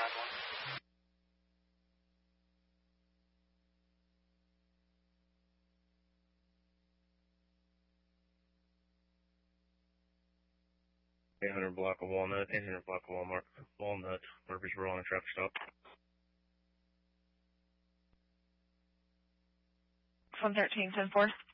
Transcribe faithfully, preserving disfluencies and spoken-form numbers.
eight hundred block of Walnut, eight hundred block of Walmart, Walnut, Murfreesboro on a traffic stop. one thirteen ten four.